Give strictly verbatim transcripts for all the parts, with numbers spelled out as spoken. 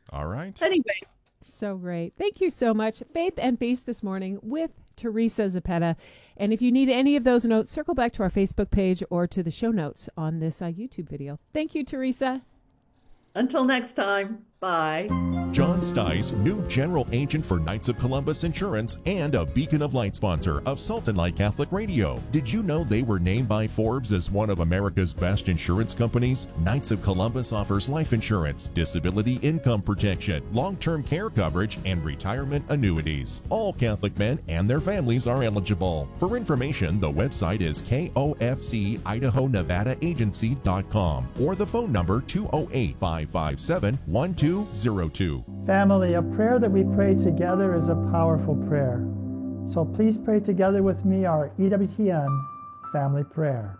All right. Anyway. So great. Thank you so much. Faith and Feast this morning with Teresa Zappetta. And if you need any of those notes, circle back to our Facebook page or to the show notes on this uh, YouTube video. Thank you, Teresa. Until next time, bye. John Stice, new general agent for Knights of Columbus Insurance and a Beacon of Light sponsor of Salt and Light Catholic Radio. Did you know they were named by Forbes as one of America's best insurance companies? Knights of Columbus offers life insurance, disability income protection, long-term care coverage, and retirement annuities. All Catholic men and their families are eligible. For information, the website is K O F C Idaho Nevada Agency dot com or the phone number two oh eight, five five seven, one two zero two. Family, a prayer that we pray together is a powerful prayer. So please pray together with me our E W T N family prayer.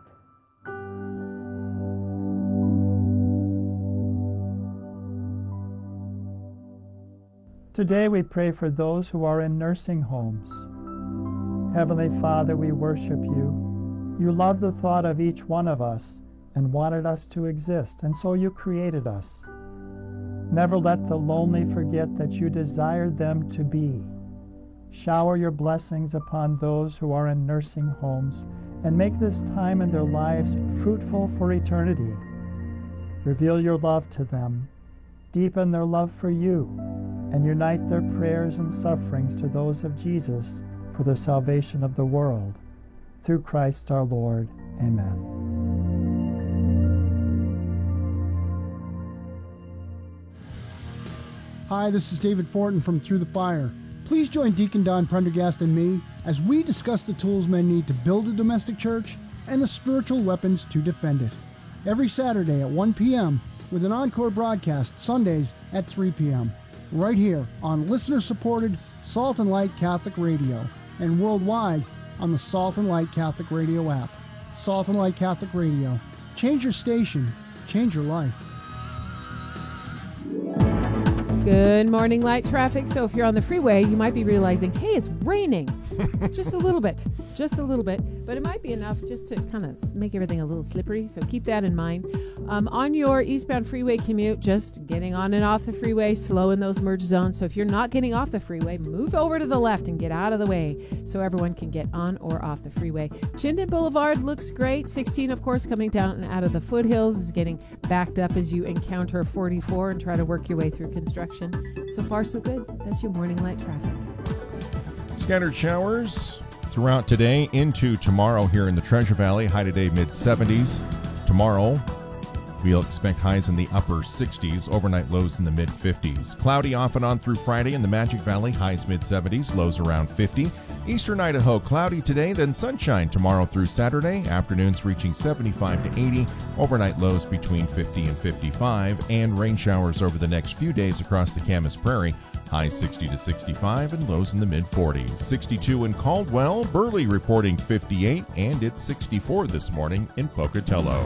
Today we pray for those who are in nursing homes. Heavenly Father, we worship you. You love the thought of each one of us and wanted us to exist, and so you created us. Never let the lonely forget that you desired them to be. Shower your blessings upon those who are in nursing homes and make this time in their lives fruitful for eternity. Reveal your love to them, deepen their love for you, and unite their prayers and sufferings to those of Jesus for the salvation of the world. Through Christ our Lord. Amen. Hi, this is David Fortin from Through the Fire. Please join Deacon Don Prendergast and me as we discuss the tools men need to build a domestic church and the spiritual weapons to defend it. Every Saturday at one p.m. with an encore broadcast Sundays at three p.m. right here on listener-supported Salt and Light Catholic Radio and worldwide on the Salt and Light Catholic Radio app. Salt and Light Catholic Radio. Change your station. Change your life. Good morning, light traffic. So if you're on the freeway, you might be realizing, hey, it's raining. Just a little bit. Just a little bit. But it might be enough just to kind of make everything a little slippery. So keep that in mind. Um, on your eastbound freeway commute, just getting on and off the freeway, slow in those merge zones. So if you're not getting off the freeway, move over to the left and get out of the way so everyone can get on or off the freeway. Chinden Boulevard looks great. sixteen, of course, coming down and out of the foothills is getting backed up as you encounter forty-four and try to work your way through construction. So far, so good. That's your morning light traffic. Scattered showers throughout today into tomorrow here in the Treasure Valley. High today mid seventies. Tomorrow we'll expect highs in the upper sixties, overnight lows in the mid fifties. Cloudy off and on through Friday in the Magic Valley, highs mid seventies, lows around fifty. Eastern Idaho cloudy today, then sunshine tomorrow through Saturday. Afternoons reaching seventy-five to eighty, overnight lows between fifty and fifty-five, and rain showers over the next few days across the Camas Prairie. Highs sixty to sixty-five and lows in the mid forties. sixty-two in Caldwell, Burley reporting fifty-eight, and it's sixty-four this morning in Pocatello.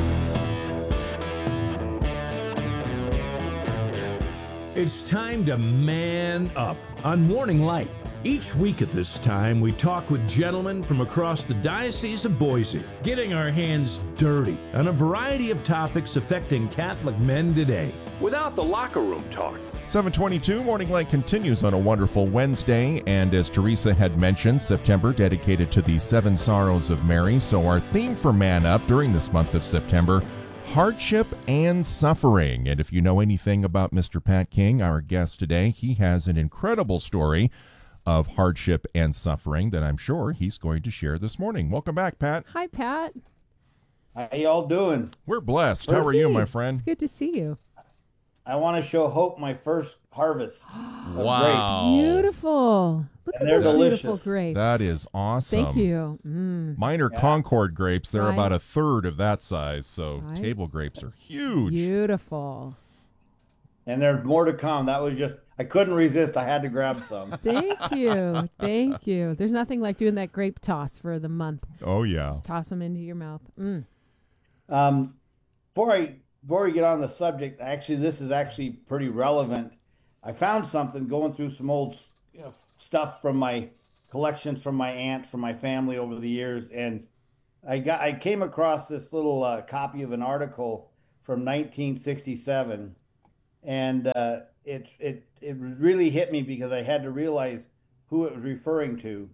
It's time to man up on Morning Light. Each week at this time, we talk with gentlemen from across the Diocese of Boise, getting our hands dirty on a variety of topics affecting Catholic men today, without the locker room talk. seven twenty-two, Morning Light continues on a wonderful Wednesday, and as Teresa had mentioned, September dedicated to the Seven Sorrows of Mary. So our theme for Man Up during this month of September, hardship and suffering. And if you know anything about Mister Pat King, our guest today, he has an incredible story of hardship and suffering that I'm sure he's going to share this morning. Welcome back, Pat. Hi, Pat. How y'all doing? We're blessed. How are you, my friend? It's good to see you. I want to show Hope my first harvest. Wow. Beautiful. Look And at they're those delicious. beautiful grapes. That is awesome. Thank you. Mm. Mine are Yeah. Concord grapes. They're Right. about a third of that size, so Right. table grapes are huge. Beautiful. And there's more to come. That was just, I couldn't resist. I had to grab some. Thank you. Thank you. There's nothing like doing that grape toss for the month. Oh, yeah. Just toss them into your mouth. Mm. Um, before I before we get on the subject, actually, this is actually pretty relevant. I found something going through some old you know, stuff from my collections from my aunt, from my family over the years, and I got I came across this little uh, copy of an article from nineteen sixty-seven, and uh, it it it really hit me because I had to realize who it was referring to.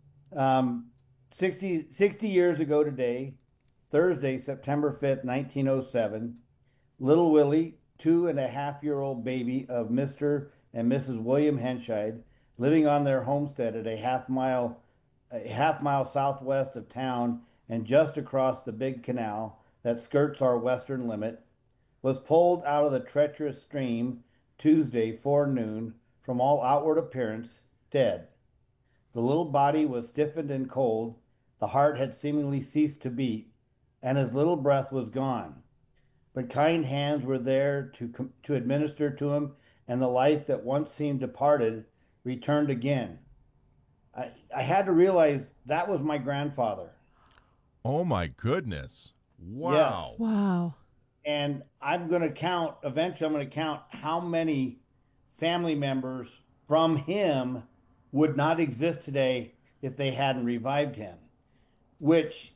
Um, sixty, sixty years ago today, Thursday, September fifth, nineteen oh seven, little Willie, two and a half year old baby of Mister and Missus William Henscheid, living on their homestead at a half mile a half mile southwest of town and just across the big canal that skirts our western limit, was pulled out of the treacherous stream Tuesday forenoon from all outward appearance dead. The little body was stiffened and cold, the heart had seemingly ceased to beat, and his little breath was gone. But kind hands were there to, to administer to him, and the life that once seemed departed returned again. I, I had to realize that was my grandfather. Oh, my goodness. Wow. Yes. Wow. And I'm going to count, eventually I'm going to count how many family members from him would not exist today if they hadn't revived him, which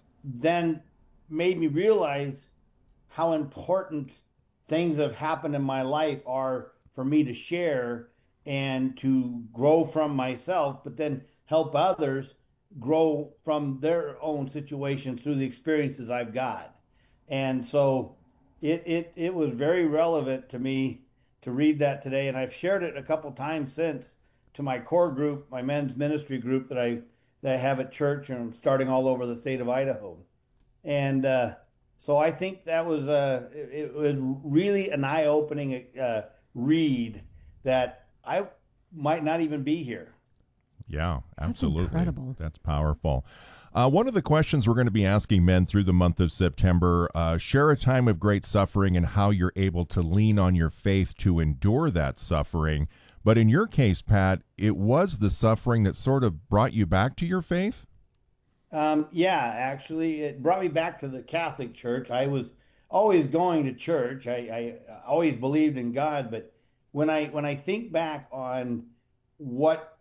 then made me realize how important things that have happened in my life are for me to share and to grow from myself, but then help others grow from their own situations through the experiences I've got. And so it, it, it was very relevant to me to read that today. And I've shared it a couple times since to my core group, my men's ministry group that I, that I have at church, and I'm starting all over the state of Idaho. And uh, so I think that was, uh, it, it was really an eye-opening uh, read that I might not even be here. Yeah, absolutely. That's incredible. That's powerful. Uh, one of the questions we're going to be asking men through the month of September, uh, share a time of great suffering and how you're able to lean on your faith to endure that suffering. But in your case, Pat, it was the suffering that sort of brought you back to your faith? Um, yeah, actually, it brought me back to the Catholic Church. I was always going to church. I, I always believed in God, but when I when I think back on what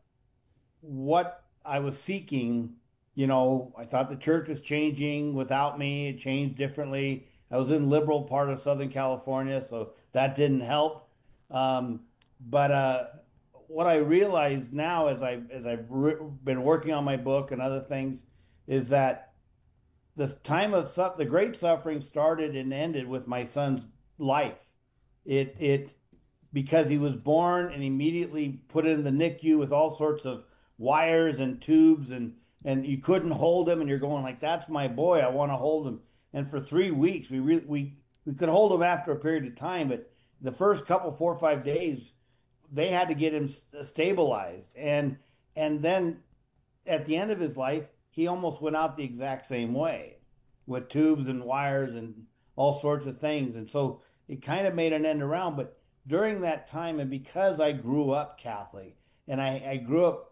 what I was seeking, you know, I thought the church was changing without me. It changed differently. I was in liberal part of Southern California, so that didn't help. Um, but uh, what I realize now, as I as I've re- been working on my book and other things, is that the time of su- the great suffering started and ended with my son's life. It it because he was born and immediately put in the N I C U with all sorts of wires and tubes, and and you couldn't hold him, and you're going like, that's my boy, I want to hold him. And for three weeks we really we we could hold him after a period of time, but the first couple four or five days they had to get him stabilized, and and then at the end of his life he almost went out the exact same way with tubes and wires and all sorts of things. And so it kind of made an end around. But during that time, and because I grew up Catholic, and I, I grew up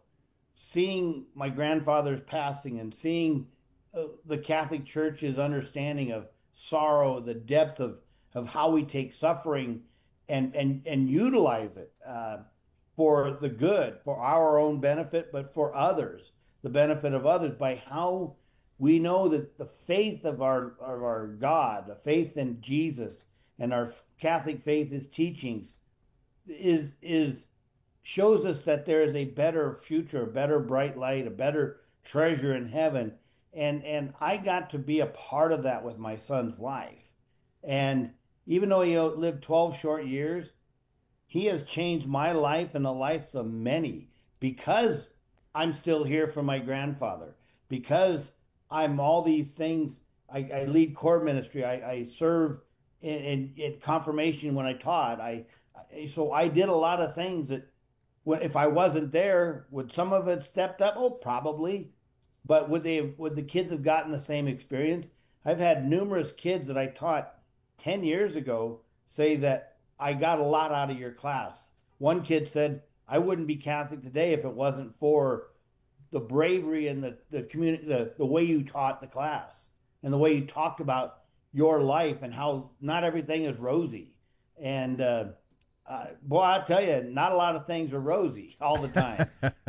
seeing my grandfather's passing and seeing uh, the Catholic Church's understanding of sorrow, the depth of, of how we take suffering and, and, and utilize it uh, for the good, for our own benefit, but for others, the benefit of others, by how we know that the faith of our, of our God, the faith in Jesus and our Catholic faith, his teachings, is, is, shows us that there is a better future, a better bright light, a better treasure in heaven. And, and I got to be a part of that with my son's life. And even though he lived twelve short years, he has changed my life and the lives of many, because I'm still here for my grandfather, because I'm all these things. I, I lead core ministry. I, I serve in, in, in confirmation when I taught. I, I so I did a lot of things that, when, if I wasn't there, would some of it stepped up? Oh, probably. But would they? Would the kids have gotten the same experience? I've had numerous kids that I taught ten years ago say that I got a lot out of your class. One kid said, I wouldn't be Catholic today if it wasn't for the bravery and the, the community, the, the way you taught the class and the way you talked about your life and how not everything is rosy. And uh, uh, boy, I tell you, not a lot of things are rosy all the time,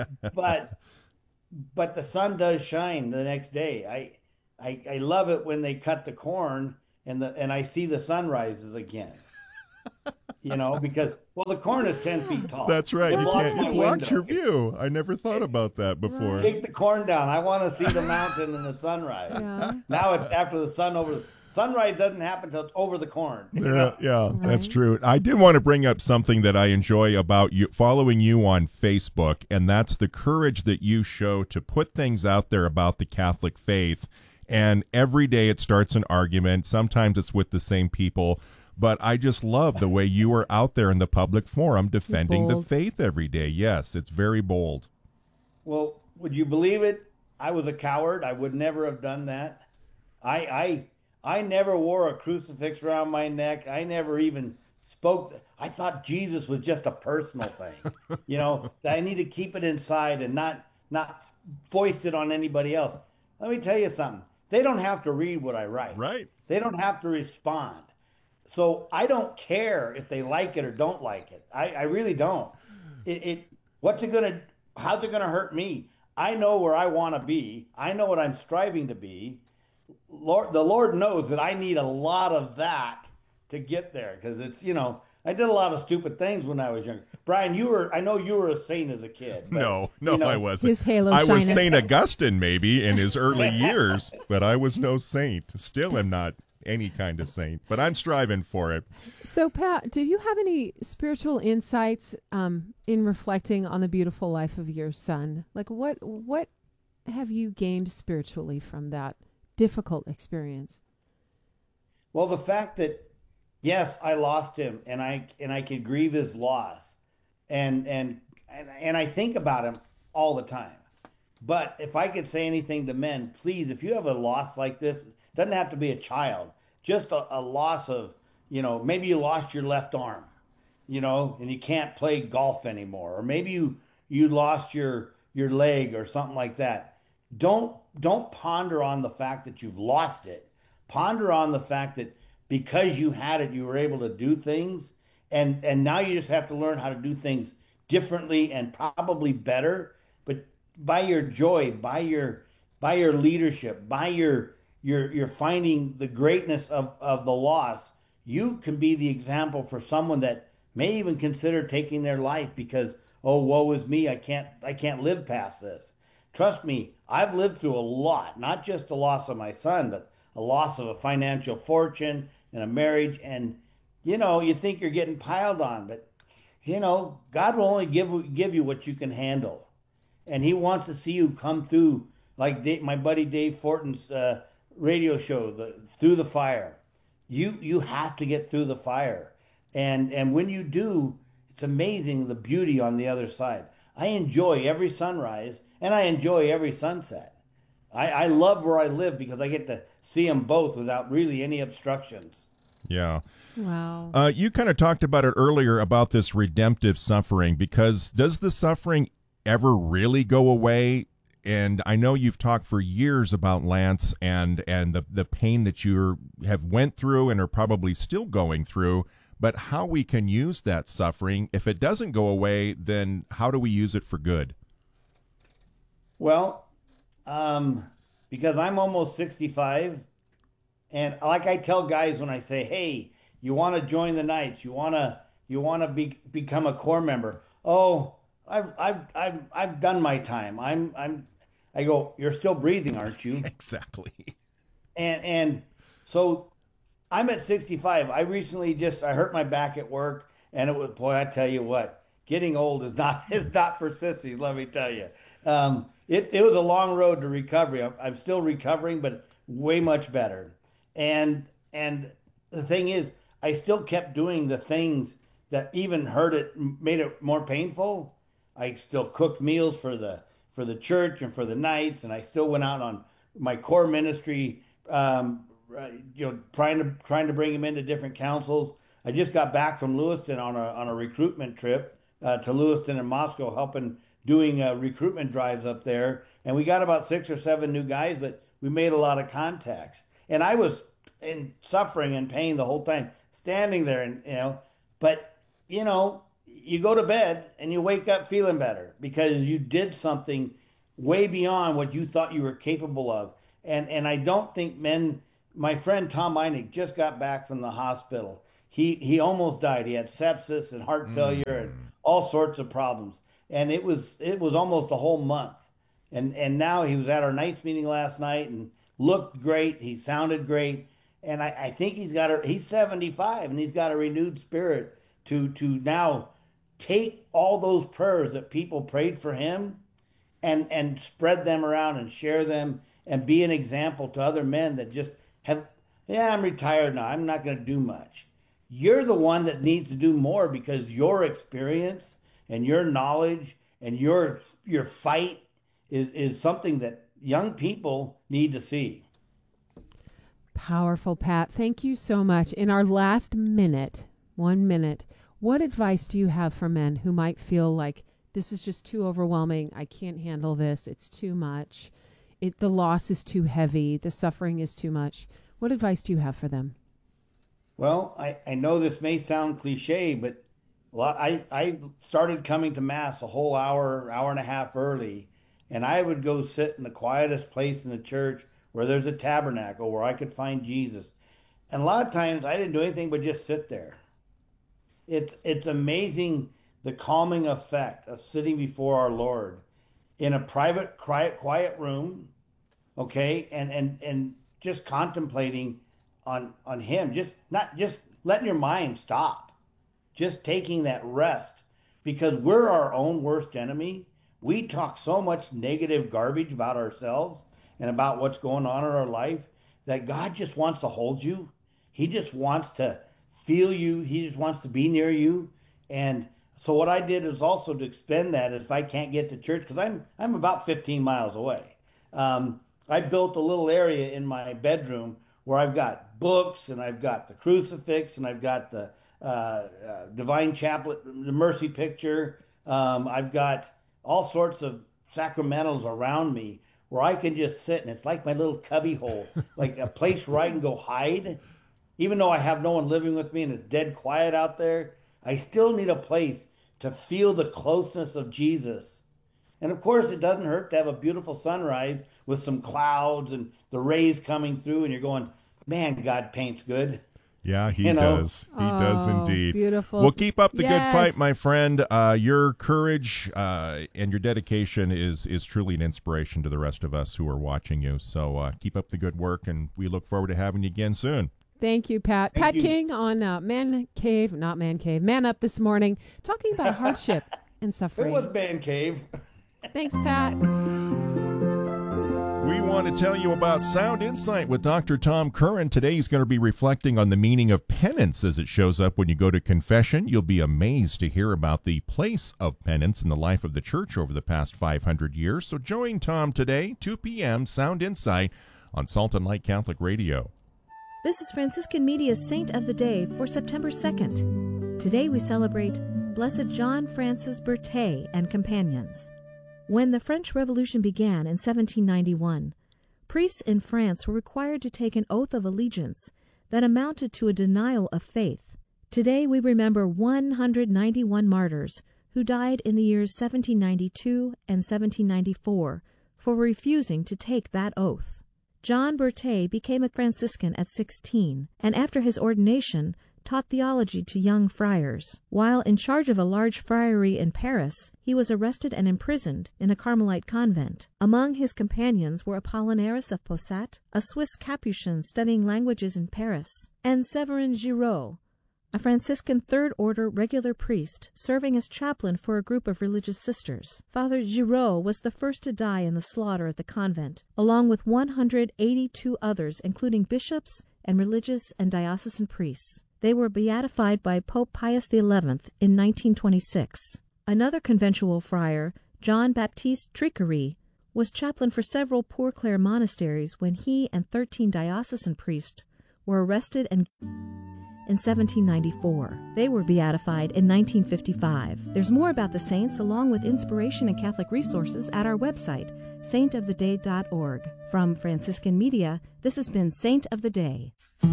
but but the sun does shine the next day. I, I I love it when they cut the corn and the and I see the sun rises again. you know, because, well, the corn is ten feet tall. That's right. It You blocks can't. my You blocked window. your view. I never thought about that before. Take the corn down. I want to see the mountain and the sunrise. Yeah. Now it's after the sun over. Sunrise doesn't happen until it's over the corn. you Yeah, know? yeah, that's Right. true. I did want to bring up something that I enjoy about you following you on Facebook, and that's the courage that you show to put things out there about the Catholic faith. And every day it starts an argument. Sometimes it's with the same people. But I just love the way you are out there in the public forum defending the bold. faith every day. Yes, it's very bold. Well, would you believe it? I was a coward. I would never have done that. I I I never wore a crucifix around my neck. I never even spoke. I thought Jesus was just a personal thing. you know, that I need to keep it inside and not not foist it on anybody else. Let me tell you something. They don't have to read what I write. Right. They don't have to respond. So I don't care if they like it or don't like it. I, I really don't. It, it what's it gonna how's it gonna hurt me? I know where I want to be. I know what I'm striving to be. Lord, the Lord knows that I need a lot of that to get there because it's you know I did a lot of stupid things when I was younger. Brian, you were I know you were a saint as a kid. But, No, no, you know, I wasn't. His halo I was shining. Saint Augustine maybe in his early years, but I was no saint. Still am not any kind of saint, but I'm striving for it. So, Pat, do you have any spiritual insights um, in reflecting on the beautiful life of your son? Like, what what have you gained spiritually from that difficult experience? Well, the fact that yes, I lost him, and I and I could grieve his loss, and and and, and I think about him all the time. But if I could say anything to men, please, if you have a loss like this, it doesn't have to be a child, just a, a loss of, you know, maybe you lost your left arm, you know, and you can't play golf anymore, or maybe you you lost your your leg or something like that. Don't don't ponder on the fact that you've lost it. Ponder on the fact that because you had it, you were able to do things, and and now you just have to learn how to do things differently and probably better. But by your joy, by your by your leadership, by your your you're finding the greatness of, of the loss, you can be the example for someone that may even consider taking their life because, oh, woe is me, I can't I can't live past this. Trust me, I've lived through a lot, not just the loss of my son, but a loss of a financial fortune and a marriage. And, you know, you think you're getting piled on, but, you know, God will only give, give you what you can handle. And he wants to see you come through, like Dave, my buddy Dave Fortin's uh, radio show, the, Through the Fire. You you have to get through the fire. And, and when you do, it's amazing the beauty on the other side. I enjoy every sunrise, and I enjoy every sunset. I, I love where I live because I get to see them both without really any obstructions. Yeah. Wow. Uh, you kind of talked about it earlier about this redemptive suffering, because does the suffering ever really go away? And I know you've talked for years about Lance and and the, the pain that you have went through and are probably still going through, but how we can use that suffering. If it doesn't go away, then how do we use it for good? Well, um, because I'm almost sixty-five, and like I tell guys when I say, "Hey, you want to join the Knights? You want to you want to be become a corps member?" Oh, I've I've I've I've done my time. I'm I'm. I go, "You're still breathing, aren't you?" Exactly. And and so I'm at sixty-five. I recently just I hurt my back at work, and it was boy. I tell you what, getting old is not is not for sissies. Let me tell you. Um, it it was a long road to recovery. I'm, I'm still recovering, but way much better. And and the thing is, I still kept doing the things that even hurt it, made it more painful. I still cooked meals for the for the church and for the Knights, and I still went out on my core ministry. Um, you know, trying to trying to bring him into different councils. I just got back from Lewiston on a on a recruitment trip uh, to Lewiston and Moscow, helping doing uh, recruitment drives up there, and we got about six or seven new guys, but we made a lot of contacts. And I was in suffering and pain the whole time, standing there, and you know, but you know, you go to bed and you wake up feeling better because you did something way beyond what you thought you were capable of. And and I don't think men. My friend Tom Einig just got back from the hospital. he he almost died. He had sepsis and heart failure and all sorts of problems. And it was it was almost a whole month. And and now he was at our night's meeting last night and looked great. He sounded great. And I, I think he's got a he's seventy-five and he's got a renewed spirit to to now take all those prayers that people prayed for him and and spread them around and share them and be an example to other men that just have, yeah, I'm retired now. I'm not going to do much. You're the one that needs to do more because your experience and your knowledge and your your fight is, is something that young people need to see. Powerful, Pat. Thank you so much. In our last minute, one minute, what advice do you have for men who might feel like this is just too overwhelming? I can't handle this. It's too much. It, the loss is too heavy. The suffering is too much. What advice do you have for them? Well, I, I know this may sound cliche, but a lot, I, I started coming to Mass a whole hour, hour and a half early, and I would go sit in the quietest place in the church where there's a tabernacle where I could find Jesus. And a lot of times I didn't do anything but just sit there. It's it's amazing the calming effect of sitting before our Lord in a private, quiet, quiet room, okay, and and and just contemplating on on Him, just not just letting your mind stop, just taking that rest, because we're our own worst enemy. We talk so much negative garbage about ourselves and about what's going on in our life that God just wants to hold you. He just wants to feel you. He just wants to be near you. And so what I did is also to expend that if I can't get to church, because I'm I'm about fifteen miles away. Um, I built a little area in my bedroom where I've got books and I've got the crucifix and I've got the uh, uh, Divine Chaplet, the Mercy picture. Um, I've got all sorts of sacramentals around me where I can just sit, and it's like my little cubby hole, like a place where I can go hide. Even though I have no one living with me and it's dead quiet out there, I still need a place to feel the closeness of Jesus. And of course, it doesn't hurt to have a beautiful sunrise with some clouds and the rays coming through, and you're going, man, God paints good. Yeah, he You know? does. He does Oh, indeed. beautiful. Well, keep up the good Yes. fight, my friend. Uh, your courage uh, and your dedication is is truly an inspiration to the rest of us who are watching you. So uh, keep up the good work, and we look forward to having you again soon. Thank you, Pat. Thank Pat you. King on uh, Man Cave, not Man Cave, Man Up this morning, talking about hardship and It suffering. was Man Cave. Thanks, Pat. We want to tell you about Sound Insight with Doctor Tom Curran. Today he's going to be reflecting on the meaning of penance as it shows up when you go to confession. You'll be amazed to hear about the place of penance in the life of the church over the past five hundred years. So join Tom today, two p.m., Sound Insight on Salt and Light Catholic Radio. This is Franciscan Media's Saint of the Day for September second. Today we celebrate Blessed John Francis Berthet and companions. When the French Revolution began in seventeen ninety-one, priests in France were required to take an oath of allegiance that amounted to a denial of faith. Today we remember one hundred ninety-one martyrs who died in the years seventeen ninety-two and seventeen ninety-four for refusing to take that oath. John Berthet became a Franciscan at sixteen, and after his ordination taught theology to young friars. While in charge of a large friary in Paris, he was arrested and imprisoned in a Carmelite convent. Among his companions were Apollinaris of Possat, a Swiss Capuchin studying languages in Paris, and Séverin Giraud, a Franciscan Third-Order regular priest serving as chaplain for a group of religious sisters. Father Giraud was the first to die in the slaughter at the convent, along with one hundred eighty-two others, including bishops and religious and diocesan priests. They were beatified by Pope Pius the eleventh in nineteen twenty-six. Another conventual friar, John Baptiste Triquerie, was chaplain for several Poor Clare monasteries when he and thirteen diocesan priests were arrested and in seventeen ninety-four. They were beatified in nineteen fifty-five. There's more about the saints along with inspiration and Catholic resources at our website, saint of the day dot org. From Franciscan Media, this has been Saint of the Day.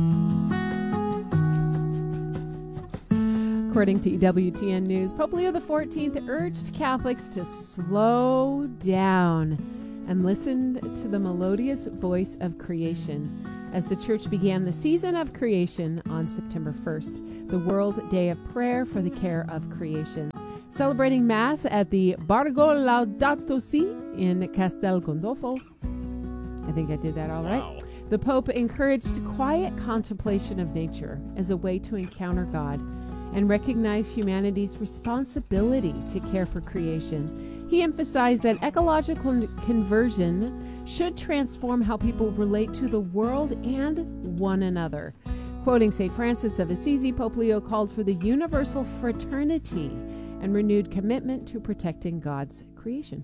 According to E W T N News, Pope Leo the fourteenth urged Catholics to slow down and listen to the melodious voice of creation as the church began the season of creation on September first, the World Day of Prayer for the Care of Creation. Celebrating Mass at the Borgo Laudato Si in Castel Gandolfo. I think I did that all right. Wow. The Pope encouraged quiet contemplation of nature as a way to encounter God and recognize humanity's responsibility to care for creation. He emphasized that ecological conversion should transform how people relate to the world and one another. Quoting Saint Francis of Assisi, Pope Leo called for the universal fraternity and renewed commitment to protecting God's creation.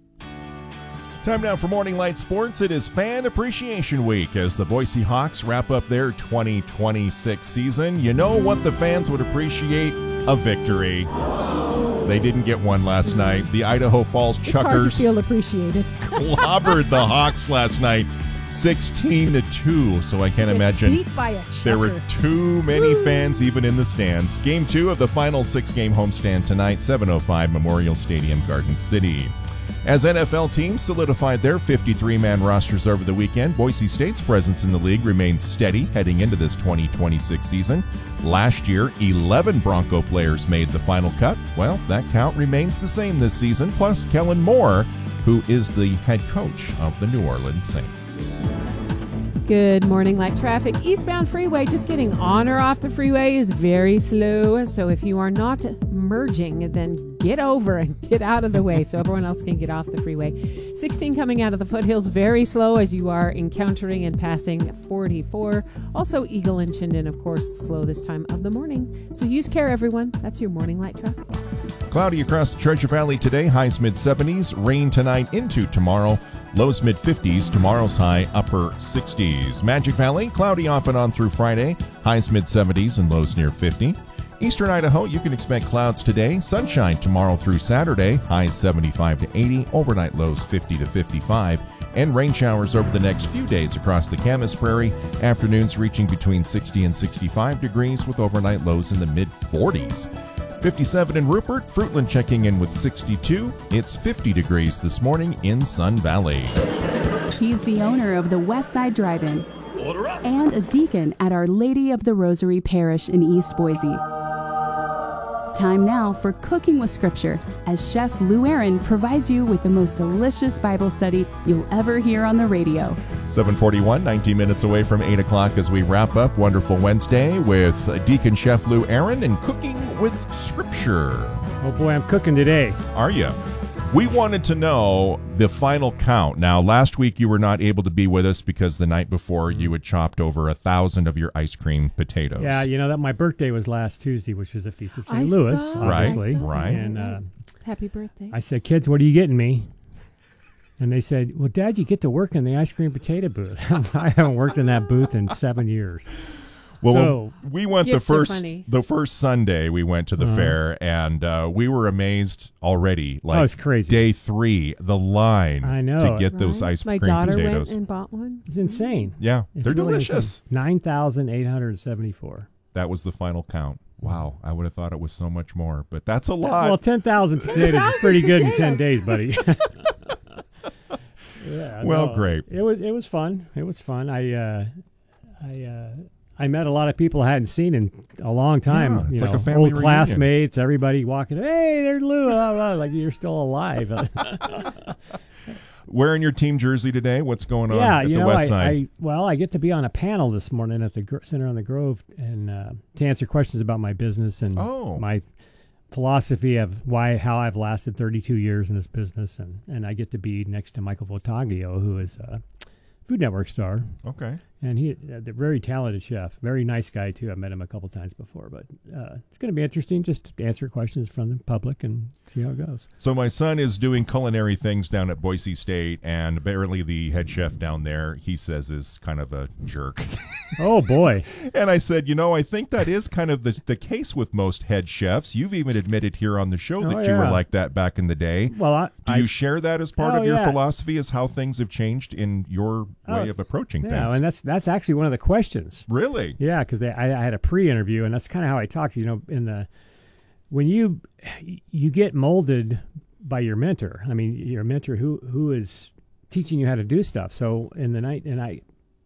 Time now for Morning Light Sports. It is Fan Appreciation Week as the Boise Hawks wrap up their twenty twenty-six season. You know what the fans would appreciate? A victory. They didn't get one last night. The Idaho Falls It's hard to Chuckers feel appreciated. clobbered the Hawks last night, sixteen to two. So I can't imagine Beat by a there were chucker. too many fans even in the stands. Game two of the final six-game homestand tonight, seven oh five Memorial Stadium, Garden City. As N F L teams solidified their fifty-three man rosters over the weekend, Boise State's presence in the league remains steady heading into this twenty twenty-six season. Last year, eleven Bronco players made the final cut. Well, that count remains the same this season, plus Kellen Moore, who is the head coach of the New Orleans Saints. Good morning, light traffic. Eastbound freeway, just getting on or off the freeway is very slow. So if you are not merging, then get over and get out of the way so everyone else can get off the freeway. sixteen coming out of the foothills, very slow as you are encountering and passing forty-four. Also, Eagle and Chinden, of course, slow this time of the morning. So use care, everyone. That's your morning light traffic. Cloudy across the Treasure Valley today, highs mid seventies. Rain tonight into tomorrow. Lows mid fifties, tomorrow's high upper sixties. Magic Valley, cloudy off and on through Friday, highs mid seventies and lows near fifty. Eastern Idaho, you can expect clouds today, sunshine tomorrow through Saturday, highs seventy-five to eighty, overnight lows fifty to fifty-five, and rain showers over the next few days across the Camas Prairie, afternoons reaching between sixty and sixty-five degrees with overnight lows in the mid forties. fifty-seven in Rupert, Fruitland checking in with sixty-two. It's fifty degrees this morning in Sun Valley. He's the owner of the Westside Drive-In and a deacon at Our Lady of the Rosary Parish in East Boise. Time now for Cooking with Scripture, as Chef Lou Aaron provides you with the most delicious Bible study you'll ever hear on the radio. seven forty-one, nineteen minutes away from eight o'clock as we wrap up Wonderful Wednesday with Deacon Chef Lou Aaron and Cooking with Scripture. Oh boy, I'm cooking today. Are you? We wanted to know the final count. Now, last week you were not able to be with us because the night before you had chopped over a thousand of your ice cream potatoes. Yeah, you know that my birthday was last Tuesday, which was a feast of I Saint Louis, saw- obviously. I saw Right, And uh, Happy birthday. I said, kids, what are you getting me? And they said, well, Dad, you get to work in the ice cream potato booth. I haven't worked in that booth in seven years. Well, So- we went the Gifts are first funny. the first Sunday we went to the Uh-huh. fair, and uh, we were amazed already. Like Oh, it's crazy. Day three, the line I know. to get those Right? ice My cream daughter potatoes. went and bought one. It's insane. yeah, It's they're really delicious. nine thousand eight hundred seventy-four. That was the final count. Wow, I would have thought it was so much more, but that's a lot. Well, ten thousand potatoes is pretty good in ten days, buddy. yeah. Well, no, great. It was it was fun. It was fun. I uh, I uh, I met a lot of people I hadn't seen in a long time. Yeah, it's you like know, a family old reunion. classmates, everybody walking. Hey, there's Lou. Blah, blah, like you're still alive. Wearing your team jersey today. What's going on yeah, at you the know, West I, Side? I well, I get to be on a panel this morning at the Gro- Center on the Grove and uh, to answer questions about my business and Oh. my philosophy of why how I've lasted thirty-two years in this business, and, and I get to be next to Michael Voltaggio, who is a Food Network star, okay. and he a very talented chef, very nice guy too. I've met him a couple times before, but uh, it's going to be interesting just to answer questions from the public and see how it goes. So my son is doing culinary things down at Boise State, and apparently the head chef down there, he says, is kind of a jerk. Oh boy! And I said, you know, I think that is kind of the, the case with most head chefs. You've even admitted here on the show that Oh, you were yeah. like that back in the day. Well, I, Do I you share that as part Oh, of your yeah. philosophy, as how things have changed in your Oh, way of approaching yeah, things? and that's that's actually one of the questions. Really? Yeah, because I, I had a pre-interview, and that's kind of how I talk. You know, in the when you you get molded by your mentor. I mean, your mentor who who is teaching you how to do stuff. So in the night, and I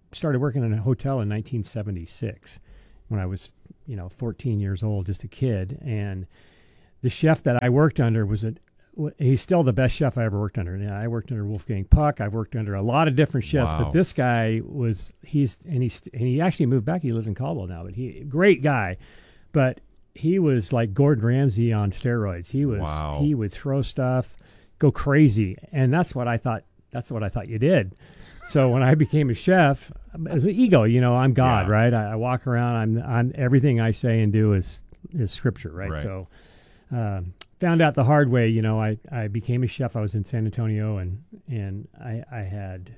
started working in a hotel in nineteen seventy-six when I was, you know, fourteen years old, just a kid. And the chef that I worked under was a, he's still the best chef I ever worked under. Yeah, I worked under Wolfgang Puck. I've worked under a lot of different chefs, Wow. but this guy was, he's, and he's, and he actually moved back. He lives in Caldwell now, but he, great guy. But he was like Gordon Ramsay on steroids. He was, Wow. he would throw stuff, go crazy. And that's what I thought, that's what I thought you did. So when I became a chef, as an ego, you know, I'm God, Yeah. right? I, I walk around, I'm, I'm, everything I say and do is, is scripture, right? Right. So, um, found out the hard way, you know, I, I became a chef. I was in San Antonio and, and I, I had,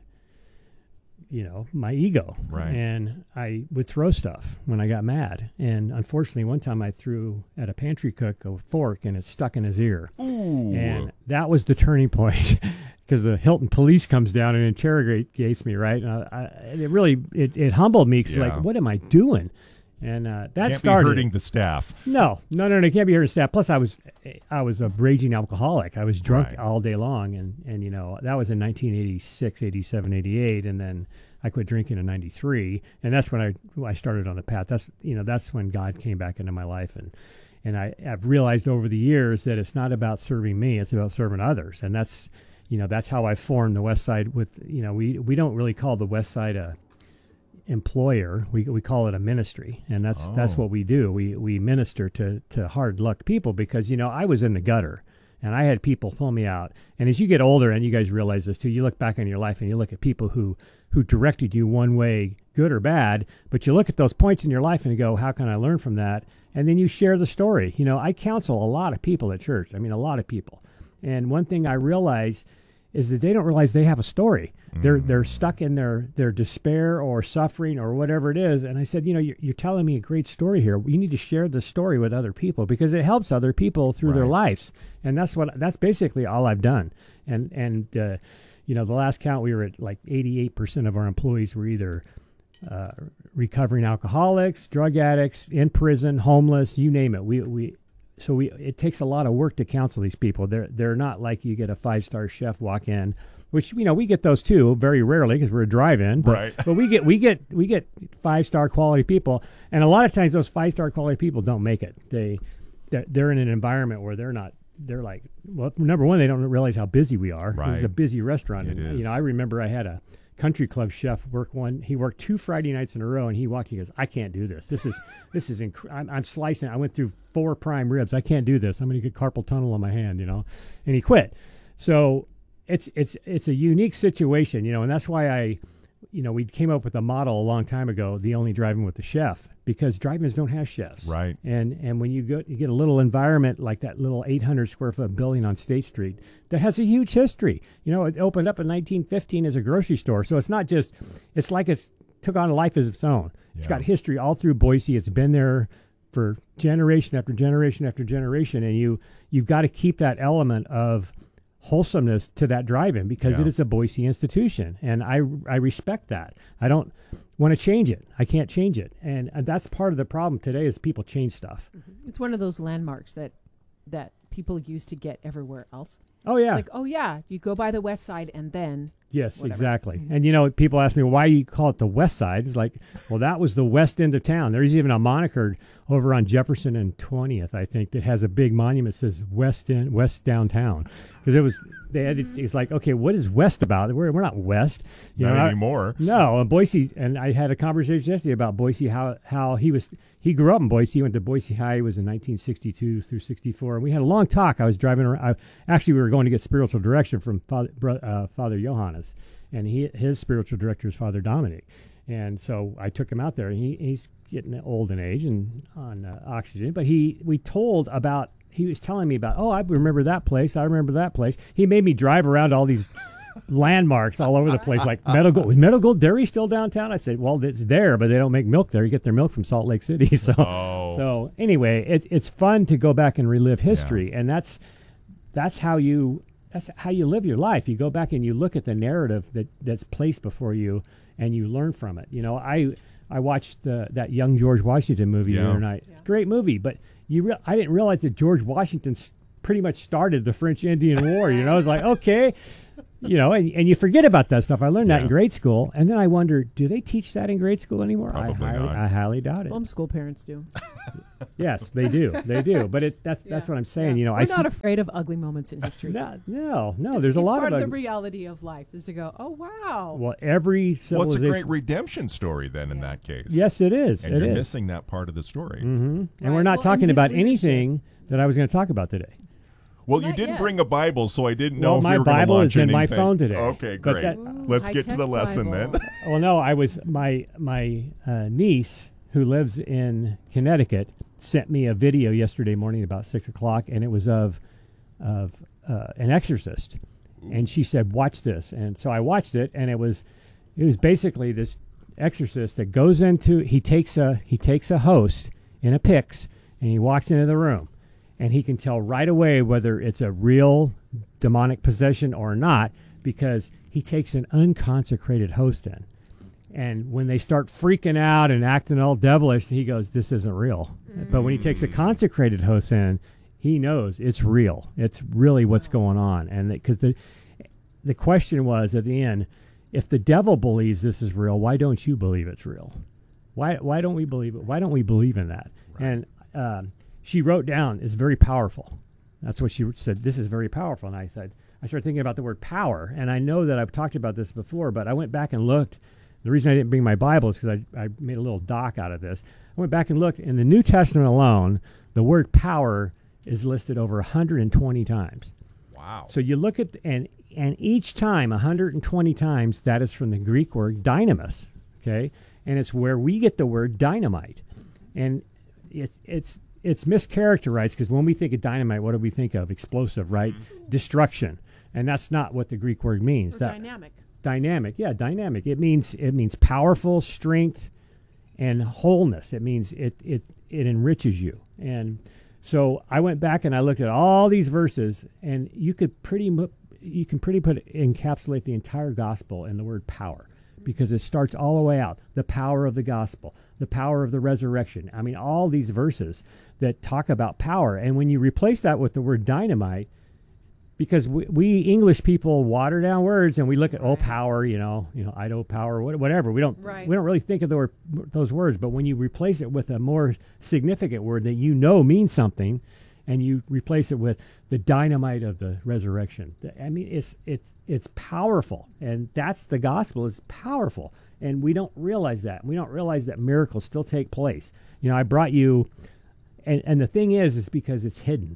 you know, my ego. Right. And I would throw stuff when I got mad. And unfortunately, one time I threw at a pantry cook a fork and it stuck in his ear. Ooh. And that was the turning point because the Hilton police comes down and interrogates me, right? And I, I, it really, it, it humbled me because Yeah. like, what am I doing? And uh, that Can't started be hurting the staff. No, no, no, no. It can't be hurting staff. Plus, I was, I was a raging alcoholic. I was drunk Right. all day long, and and you know that was in nineteen eighty-six, eighty-seven, eighty-eight, and then I quit drinking in ninety-three, and that's when I I started on the path. That's you know that's when God came back into my life, and and I have realized over the years that it's not about serving me; it's about serving others, and that's you know that's how I formed the West Side. With you know we we don't really call the West Side a employer, we we call it a ministry, and that's Oh. that's what we do. We we minister to to hard luck people because you know I was in the gutter and I had people pull me out. And as you get older, and you guys realize this too, you look back on your life and you look at people who who directed you one way, good or bad, but you look at those points in your life and you go, how can I learn from that? And then you share the story. You know, I counsel a lot of people at church. I mean, a lot of people. And one thing I realize is that they don't realize they have a story. Mm. They're they're stuck in their, their despair or suffering or whatever it is. And I said, you know, you're, you're telling me a great story here. You need to share the story with other people because it helps other people through Right. their lives. And that's what that's basically all I've done. And and uh, you know, the last count we were at like eighty-eight percent of our employees were either uh, recovering alcoholics, drug addicts, in prison, homeless, you name it. We we. So we, it takes a lot of work to counsel these people. They're they're not like you get a five-star chef walk in, which you know we get those too very rarely because we're a drive-in. But, Right. but we get we get we get five-star quality people, and a lot of times those five-star quality people don't make it. They they're, they're in an environment where they're not. They're like, well, number one, they don't realize how busy we are. Right. It's a busy restaurant. It and, is. You know, I remember I had a country club chef work one. He worked two Friday nights in a row, and he walked. He goes, "I can't do this. This is this is inc- I'm, I'm slicing. I went through four prime ribs. I can't do this. I'm going to get carpal tunnel on my hand." You know, and he quit. So it's it's it's a unique situation, you know, and that's why I, you know, we came up with a model a long time ago, the only drive-in with the chef, because drive-ins don't have chefs. Right. And and when you go, you get a little environment like that little eight hundred square foot building on State Street that has a huge history. You know, it opened up in nineteen fifteen as a grocery store, so it's not just, it's like it's took on a life of its own. It's Yeah. got history all through Boise. It's been there for generation after generation after generation, and you you've got to keep that element of wholesomeness to that drive-in because Yeah. it is a Boise institution, and I I respect that. I don't want to change it. I can't change it, and, and that's part of the problem today is people change stuff. It's one of those landmarks that that people use to get everywhere else. Oh yeah, It's like, oh yeah, you go by the west side and then yes, whatever. exactly. And you know, people ask me, well, why you call it the West Side? It's like, well, that was the west end of town. There's even a moniker over on Jefferson and twentieth, I think, that has a big monument that says West End, West Downtown, because it was they had it, it's like, okay, what is West about? We're we're not West, you Not know. I- anymore. No, and Boise, and I had a conversation yesterday about Boise, how how he was he grew up in Boise. He went to Boise High. He was in nineteen sixty-two through sixty-four, and we had a long talk. I was driving around. I, actually, we were going to get spiritual direction from Father, bro- uh, Father Johannes, and he his spiritual director is Father Dominic, and so I took him out there. He, he's getting old in age and on uh, oxygen, but he we told about. He was telling me about, oh, I remember that place. I remember that place. He made me drive around all these landmarks all over the place, like Meadow Gold. Was Meadow Gold Dairy still downtown? I said, well, it's there, but they don't make milk there. You get their milk from Salt Lake City. So, Oh. so anyway, it, it's fun to go back and relive history, and that's that's how you that's how you live your life. You go back and you look at the narrative that that's placed before you, and you learn from it. You know, I I watched uh, that Young George Washington movie Yeah. the other night. Yeah. Great movie, but you re- I didn't realize that George Washington s- pretty much started the French Indian War. You know, I was like, okay, you know, and, and you forget about that stuff. I learned that Yeah. in grade school, and then I wonder, do they teach that in grade school anymore? I Probably highly, not. I highly doubt it. Homeschool parents do. Yes, they do. They do. But it, that's that's Yeah. what I'm saying. Yeah. You know, We're I not see, afraid of ugly moments in history. no, no, no. It's- There's a it's lot part of, of the ugly- reality of life is to go, oh wow. well, every Well, it's a civilization. great redemption story then in that case. Yes, it is. And it you're is. missing that part of the story. hmm And Right. we're not Well, and talking his about leadership. anything that I was going to talk about today. Well, you Not didn't yet. bring a Bible, so I didn't know Well, if my you were going to Bible launch is in my anything. phone today. Okay, But great. that- Ooh, Let's get to high-tech the lesson Bible. then. Well, no, I was my my uh, niece who lives in Connecticut sent me a video yesterday morning about six o'clock, and it was of of uh, an exorcist, and she said, "Watch this," and so I watched it, and it was it was basically this exorcist that goes into he takes a he takes a host in a pyx, and he walks into the room, and he can tell right away whether it's a real demonic possession or not because he takes an unconsecrated host in. And when they start freaking out and acting all devilish, he goes, this isn't real. But when he takes a consecrated host in, he knows it's real. It's really what's going on. And because the the question was at the end, if the devil believes this is real, why don't you believe it's real? Why why don't we believe it? Why don't we believe in that? And um, she wrote down, it's very powerful. That's what she said. This is very powerful. And I said, I started thinking about the word power. And I know that I've talked about this before, but I went back and looked. The reason I didn't bring my Bible is because I, I made a little doc out of this. I went back and looked. In the New Testament alone, the word power is listed over one hundred twenty times. Wow. So you look at, and and each time, one hundred twenty times, that is from the Greek word dynamis, okay? And it's where we get the word dynamite. And it's it's it's mischaracterized because when we think of dynamite, what do we think of? Explosive, right? Destruction. And that's not what the Greek word means. Or That, dynamic. Dynamic, yeah, dynamic. It means it means powerful, strength, and wholeness. It means it it it enriches you. And so I went back and I looked at all these verses, and you could pretty mu- you can pretty put encapsulate the entire gospel in the word power, because it starts all the way out. The power of the gospel, the power of the resurrection. I mean, all these verses that talk about power, and when you replace that with the word dynamite. Because we, we English people water down words and we look at oh power, you know, you know, Ido power, what- whatever. We don't Right. we don't really think of the word, those words. But when you replace it with a more significant word that you know means something, and you replace it with the dynamite of the resurrection, the- I mean, it's it's it's powerful, and that's the gospel. It's powerful, and we don't realize that. We don't realize that miracles still take place. You know, I brought you, and and the thing is, is because it's hidden.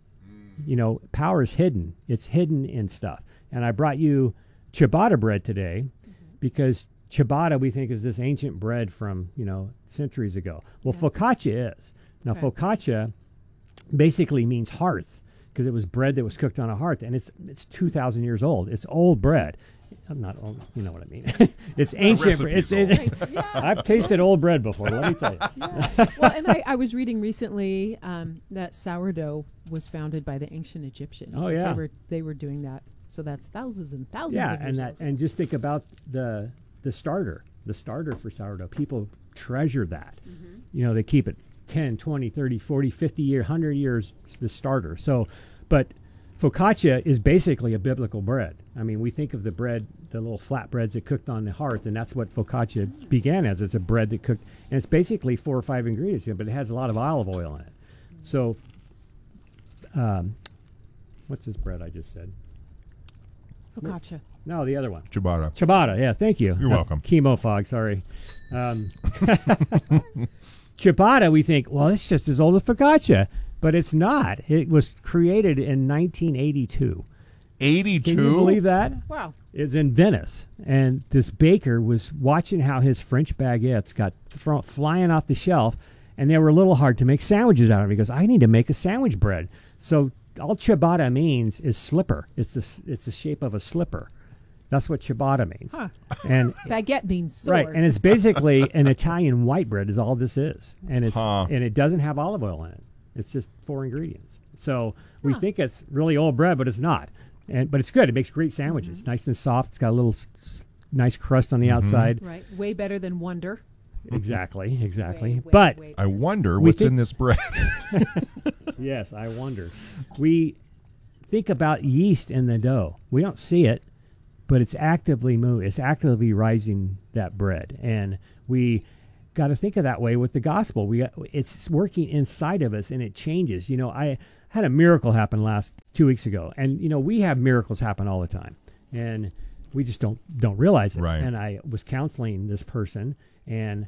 You know, power is hidden. It's hidden in stuff. And I brought you ciabatta bread today because ciabatta we think is this ancient bread from, you know, centuries ago. Well, focaccia is. Now, Okay. focaccia basically means hearth because it was bread that was cooked on a hearth, and it's it's two thousand years old. It's old bread. I'm not old, you know what I mean. It's ancient. bread. It's, recipe's it's old. Yeah. I've tasted old bread before, let me tell you. Yeah. Well, and I, I was reading recently um, that sourdough was founded by the ancient Egyptians. Oh, yeah. They were they were doing that. So that's thousands and thousands Yeah, of years and that old. and just think about the the starter, the starter for sourdough. People treasure that. Mm-hmm. You know, they keep it ten, twenty, thirty, forty, fifty year, one hundred years the starter. So, but focaccia is basically a biblical bread. I mean, we think of the bread, the little flat breads that cooked on the hearth, and that's what focaccia began as. It's a bread that cooked, and it's basically four or five ingredients, but it has a lot of olive oil in it. So, um, what's this bread I just said? Focaccia. No, the other one. Ciabatta. Ciabatta, yeah, thank you. You're That's welcome. Chemo fog, sorry. Um, ciabatta, we think, well, it's just as old as focaccia, but it's not. It was created in nineteen eighty-two. eighty-two? Can you believe that? Wow. It's in Venice, and this baker was watching how his French baguettes got fr- flying off the shelf, and they were a little hard to make sandwiches out of. He goes, I need to make a sandwich bread. So all ciabatta means is slipper. It's the s- it's the shape of a slipper. That's what ciabatta means. Huh. And Baguette means sword. right, and it's basically an Italian white bread is all this is, and it's Huh. and it doesn't have olive oil in it. It's just four ingredients. So we Huh. think it's really old bread, but it's not. And but it's good. It makes great sandwiches, Mm-hmm. nice and soft. It's got a little s- s- nice crust on the outside. Right. Way better than Wonder. Exactly, exactly. Way, way, but way I wonder We what's think- in this bread. yes, I wonder. We think about yeast in the dough. We don't see it, but it's actively moving. It's actively rising that bread. And we got to think of that way with the gospel. We got, it's working inside of us, and it changes. You know, I had a miracle happen last two weeks ago, and you know, we have miracles happen all the time, and we just don't don't realize it. Right. And I was counseling this person, and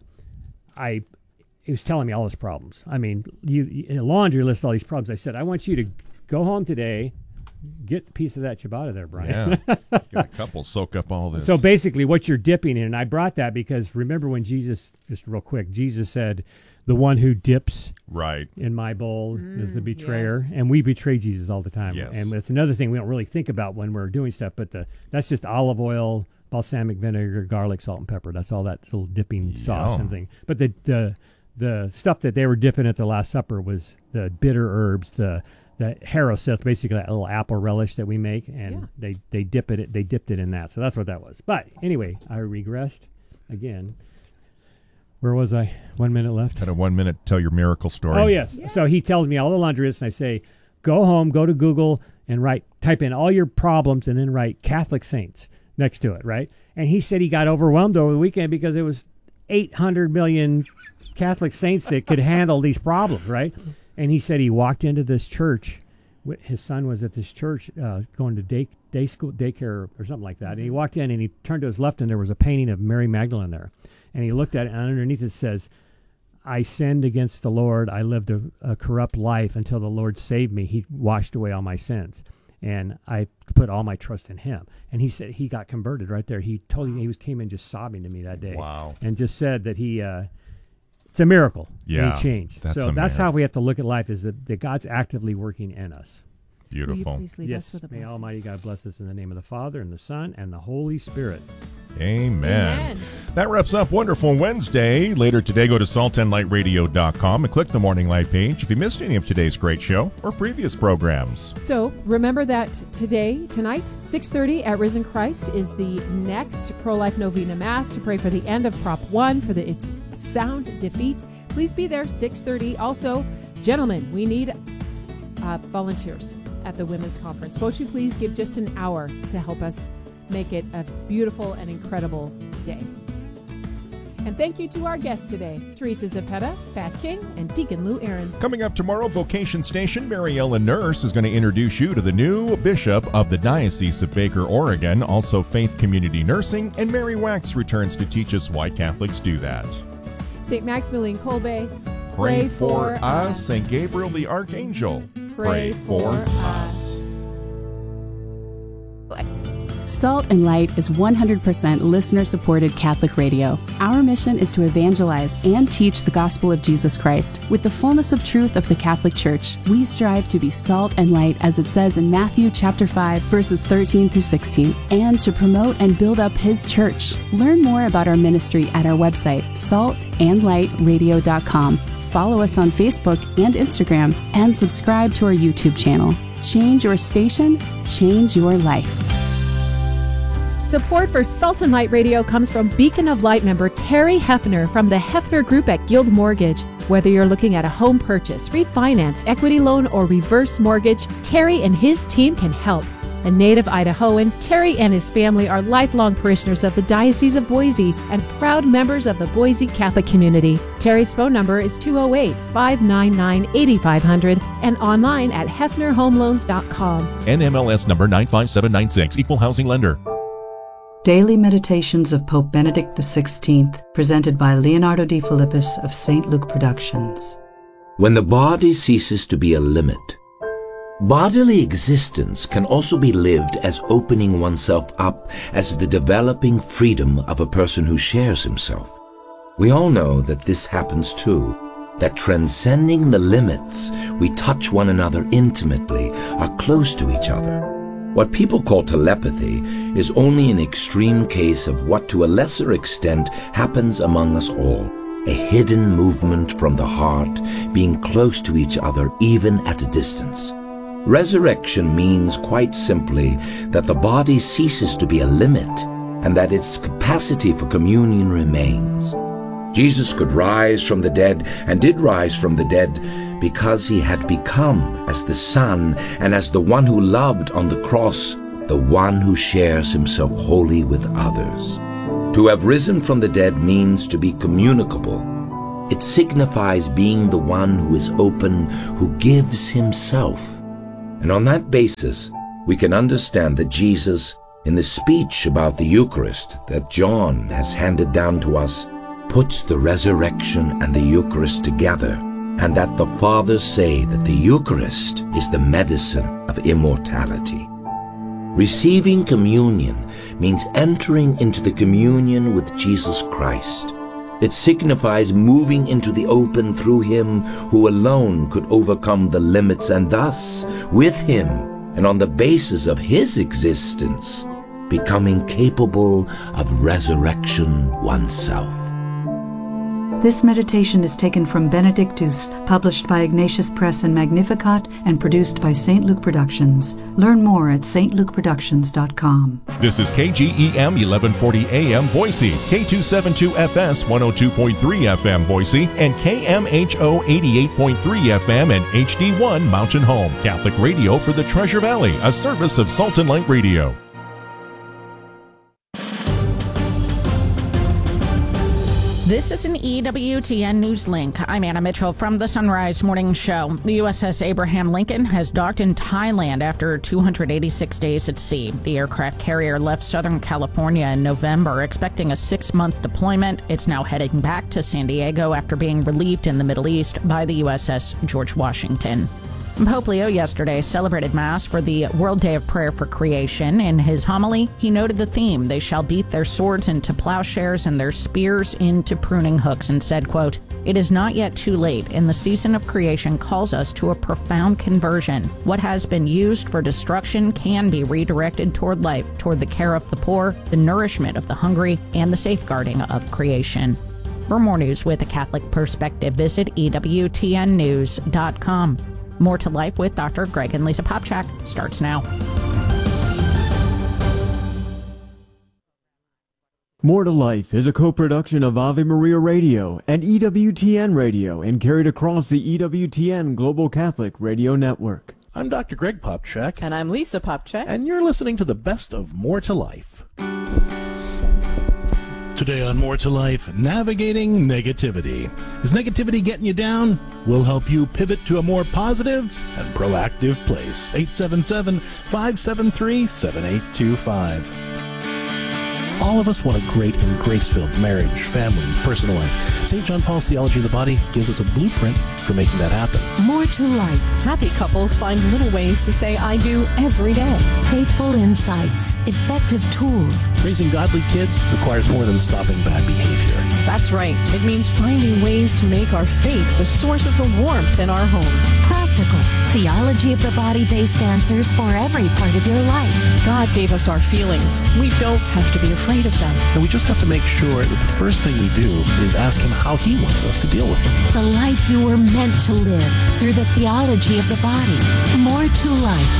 I he was telling me all his problems. I mean, you, you a laundry list of all these problems. I said, I want you to go home today, get a piece of that ciabatta there, Brian. Yeah, get a couple, soak up all this. So basically what you're dipping in, and I brought that because remember when Jesus, just real quick, Jesus said, the one who dips right in my bowl Mm, is the betrayer. yes. And we betray Jesus all the time. Yes. And it's another thing we don't really think about when we're doing stuff, but the, that's just olive oil, balsamic vinegar, garlic, salt, and pepper. That's all that little dipping sauce Yum. and thing. But the, the the stuff that they were dipping at the Last Supper was the bitter herbs, the the haroseth, basically that little apple relish that we make, and Yeah. they they dip it they dipped it in that. So that's what that was. But anyway, I regressed again. Where was I? One minute left. Had a one minute tell your miracle story. Oh yes. Yes. So he tells me all the laundry lists, and I say, go home, go to Google, and write, type in all your problems, and then write Catholic saints next to it, right? And he said he got overwhelmed over the weekend because it was eight hundred million Catholic saints that could handle these problems, right? And he said he walked into this church. wi- His son was at this church uh, going to day day school, daycare or something like that. And he walked in and he turned to his left, and there was a painting of Mary Magdalene there. And he looked at it, and underneath it says, I sinned against the Lord. I lived a, a corrupt life until the Lord saved me. He washed away all my sins. And I put all my trust in him. And he said he got converted right there. He told me, he was came in just sobbing to me that day. Wow. And just said that he, uh, it's a miracle. Yeah, And he changed. that's so a that's man. how we have to look at life, is that, that God's actively working in us. Will you Beautiful. please leave us with a May blessing? Almighty God bless us in the name of the Father and the Son and the Holy Spirit. Amen. Amen. That wraps up Wonderful Wednesday. Later today, go to salt and light radio dot com and click the Morning Light page if you missed any of today's great show or previous programs. So remember that today, tonight, six thirty at Risen Christ is the next Pro-Life Novena Mass to pray for the end of Prop one, for the its sound defeat. Please be there, six thirty. Also, gentlemen, we need uh, volunteers at the Women's Conference. Won't you please give just an hour to help us make it a beautiful and incredible day. And thank you to our guests today, Teresa Zepeda, Pat King, and Deacon Lou Aaron. Coming up tomorrow, Vocation Station, Mary Ellen Nurse is going to introduce you to the new bishop of the Diocese of Baker, Oregon, also Faith Community Nursing, and Mary Wax returns to teach us why Catholics do that. Saint Maximilian Kolbe, Pray for us, Saint Gabriel the Archangel. Pray for us. Salt and Light is one hundred percent listener-supported Catholic radio. Our mission is to evangelize and teach the gospel of Jesus Christ. With the fullness of truth of the Catholic Church, we strive to be salt and light, as it says in Matthew chapter five, verses thirteen through sixteen, and to promote and build up His church. Learn more about our ministry at our website, salt and light radio dot com. Follow us on Facebook and Instagram, and subscribe to our YouTube channel. Change your station, change your life. Support for Salt and Light Radio comes from Beacon of Light member Terry Hefner from the Hefner Group at Guild Mortgage. Whether you're looking at a home purchase, refinance, equity loan, or reverse mortgage, Terry and his team can help. A native Idahoan, Terry and his family are lifelong parishioners of the Diocese of Boise and proud members of the Boise Catholic community. Terry's phone number is two oh eight, five nine nine, eight five zero zero and online at hefner home loans dot com. N M L S number nine five seven nine six, Equal Housing Lender. Daily Meditations of Pope Benedict the sixteenth, presented by Leonardo D. Philippus of Saint Luke Productions. When the body ceases to be a limit, bodily existence can also be lived as opening oneself up as the developing freedom of a person who shares himself. We all know that this happens too, that transcending the limits, we touch one another intimately, are close to each other. What people call telepathy is only an extreme case of what to a lesser extent happens among us all, a hidden movement from the heart being close to each other even at a distance. Resurrection means quite simply that the body ceases to be a limit and that its capacity for communion remains. Jesus could rise from the dead and did rise from the dead because he had become as the Son and as the one who loved on the cross the one who shares himself wholly with others. To have risen from the dead means to be communicable. It signifies being the one who is open, who gives himself. And on that basis, we can understand that Jesus, in the speech about the Eucharist that John has handed down to us, puts the resurrection and the Eucharist together, and that the Fathers say that the Eucharist is the medicine of immortality. Receiving communion means entering into the communion with Jesus Christ. It signifies moving into the open through him who alone could overcome the limits, and thus, with him, and on the basis of his existence, becoming capable of resurrection oneself. This meditation is taken from Benedictus, published by Ignatius Press and Magnificat, and produced by Saint Luke Productions. Learn more at s t luke productions dot com. This is K G E M eleven forty A M Boise, K two seventy-two F S one oh two point three F M Boise, and K M H O eighty-eight point three F M and H D one Mountain Home. Catholic radio for the Treasure Valley, a service of Salt and Light Radio. This is an E W T N News Link. I'm Anna Mitchell from the Sunrise Morning Show. The U S S Abraham Lincoln has docked in Thailand after two hundred eighty-six days at sea. The aircraft carrier left Southern California in November, expecting a six-month deployment. It's now heading back to San Diego after being relieved in the Middle East by the U S S George Washington. Pope Leo yesterday celebrated Mass for the World Day of Prayer for Creation. In his homily, he noted the theme, "They shall beat their swords into plowshares and their spears into pruning hooks," and said, quote, "It is not yet too late, and the season of creation calls us to a profound conversion. What has been used for destruction can be redirected toward life, toward the care of the poor, the nourishment of the hungry, and the safeguarding of creation." For more news with a Catholic perspective, visit E W T N news dot com. More to Life with Doctor Greg and Lisa Popchak starts now. More to Life is a co-production of Ave Maria Radio and E W T N Radio and carried across the E W T N Global Catholic Radio Network. I'm Doctor Greg Popchak. And I'm Lisa Popchak. And you're listening to the best of More to Life. Today on More to Life, navigating negativity. Is negativity getting you down? We'll help you pivot to a more positive and proactive place. eight seven seven, five seven three, seven eight two five. All of us want a great and grace-filled marriage, family, personal life. Saint John Paul's Theology of the Body gives us a blueprint for making that happen. More to life. Happy couples find little ways to say I do every day. Faithful insights. Effective tools. Raising godly kids requires more than stopping bad behavior. That's right. It means finding ways to make our faith the source of the warmth in our homes. Practical. Theology of the body-based answers for every part of your life. God gave us our feelings. We don't have to be afraid of them. And we just have to make sure that the first thing we do is ask Him how He wants us to deal with them. The life you were meant to live through the theology of the body. More to life.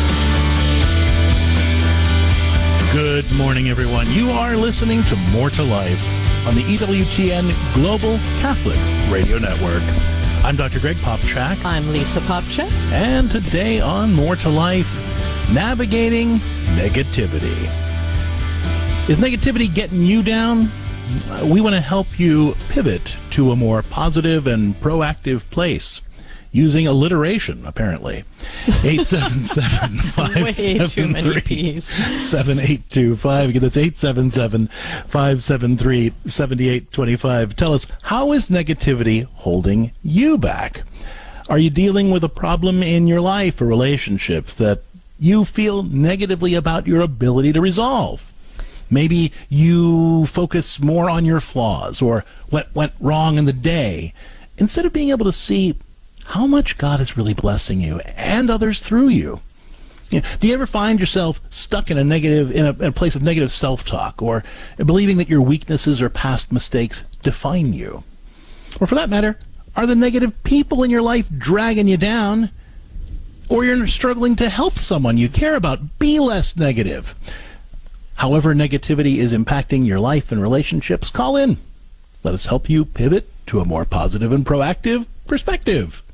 Good morning, everyone. You are listening to More to Life on the E W T N Global Catholic Radio Network. I'm Doctor Greg Popchak. I'm Lisa Popchak. And today on More to Life, navigating negativity. Is negativity getting you down? We want to help you pivot to a more positive and proactive place. Using alliteration, apparently. eight seven seven, five seven three, seven eight two five. Again, that's eight seven seven, five seven three, seven eight two five. Tell us, how is negativity holding you back? Are you dealing with a problem in your life or relationships that you feel negatively about your ability to resolve? Maybe you focus more on your flaws or what went wrong in the day, instead of being able to see how much God is really blessing you and others through you. You know, do you ever find yourself stuck in a negative, in a, in a place of negative self-talk, or believing that your weaknesses or past mistakes define you? Or for that matter, are the negative people in your life dragging you down? Or you're struggling to help someone you care about be less negative? However negativity is impacting your life and relationships, call in. Let us help you pivot to a more positive and proactive perspective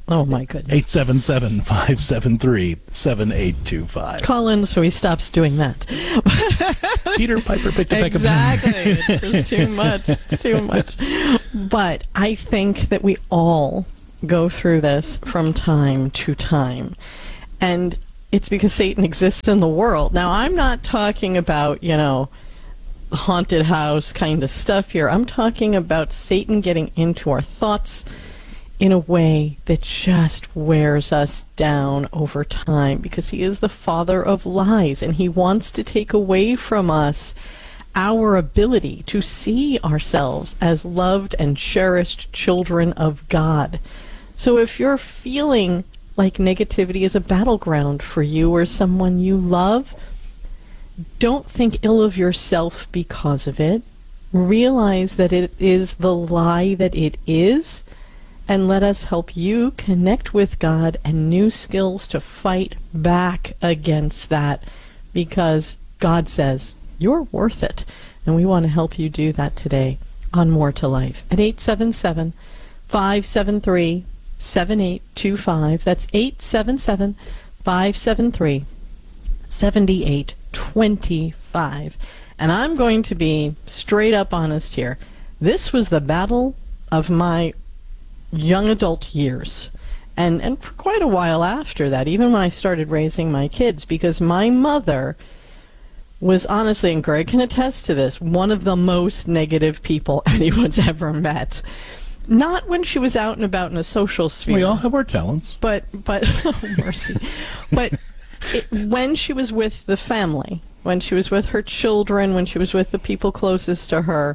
Oh, my goodness. eight seven seven, five seven three, seven eight two five. Call in so he stops doing that. Peter Piper picked a peck of Exactly. It's just too much. It's too much. But I think that we all go through this from time to time. And it's because Satan exists in the world. Now, I'm not talking about, you know, haunted house kind of stuff here. I'm talking about Satan getting into our thoughts in a way that just wears us down over time, because he is the father of lies, and he wants to take away from us our ability to see ourselves as loved and cherished children of God. So if you're feeling like negativity is a battleground for you or someone you love, don't think ill of yourself because of it. Realize that it is the lie that it is, and let us help you connect with God and new skills to fight back against that, because God says you're worth it. And we want to help you do that today on More to Life at eight seven seven, five seven three, seven eight two five. That's eight seven seven, five seven three, seven eight two five. And I'm going to be straight up honest here. This was the battle of my young adult years, and and for quite a while after that, even when I started raising my kids, because my mother was honestly, and Greg can attest to this, one of the most negative people anyone's ever met. Not when she was out and about in a social sphere. We all have our talents. But, but, oh, mercy. But it, when she was with the family, when she was with her children, when she was with the people closest to her,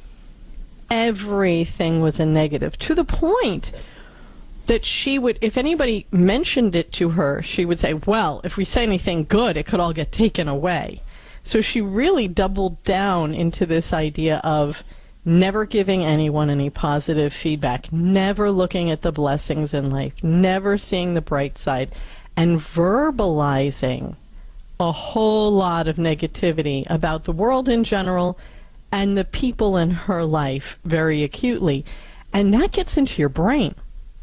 everything was a negative, to the point that she would, if anybody mentioned it to her, she would say, well, if we say anything good, it could all get taken away. So she really doubled down into this idea of never giving anyone any positive feedback, never looking at the blessings in life, never seeing the bright side, and verbalizing a whole lot of negativity about the world in general and the people in her life very acutely. And that gets into your brain.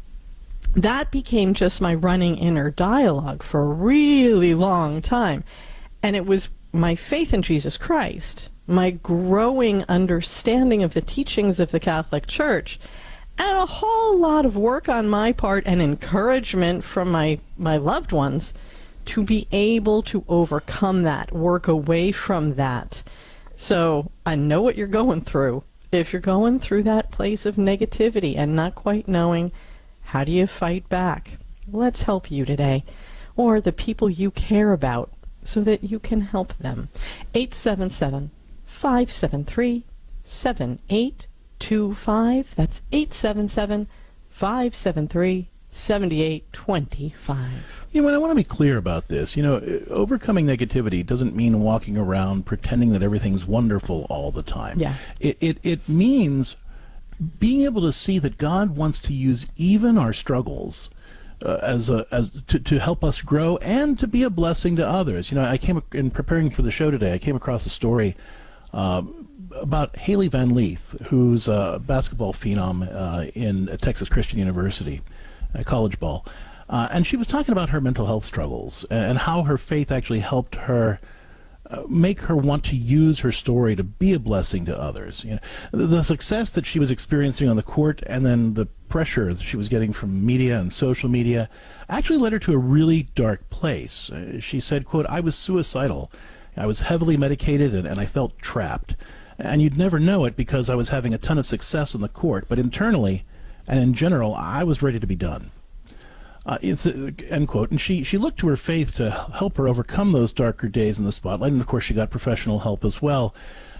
That became just my running inner dialogue for a really long time. And it was my faith in Jesus Christ, my growing understanding of the teachings of the Catholic Church, and a whole lot of work on my part and encouragement from my, my loved ones to be able to overcome that, work away from that. So I know what you're going through. If you're going through that place of negativity and not quite knowing how do you fight back, let's help you today, or the people you care about, so that you can help them. eight seven seven, five seven three, seven eight two five. That's eight seven seven, five seven three, seven eight two five. You know, I want to be clear about this. You know, overcoming negativity doesn't mean walking around pretending that everything's wonderful all the time. Yeah. It, it, it means being able to see that God wants to use even our struggles uh, as a, as to, to help us grow and to be a blessing to others. You know, I came, in preparing for the show today, I came across a story uh, about Haley Van Leith, who's a basketball phenom uh, in Texas Christian University, uh, college ball. Uh, and she was talking about her mental health struggles and, and how her faith actually helped her uh, make her want to use her story to be a blessing to others. You know, the, the success that she was experiencing on the court and then the pressure that she was getting from media and social media actually led her to a really dark place. Uh, she said, quote, "I was suicidal. I was heavily medicated and, and I felt trapped. And you'd never know it because I was having a ton of success on the court, but internally and in general, I was ready to be done." Uh, it's uh, end quote. And she, she looked to her faith to help her overcome those darker days in the spotlight. And of course, she got professional help as well.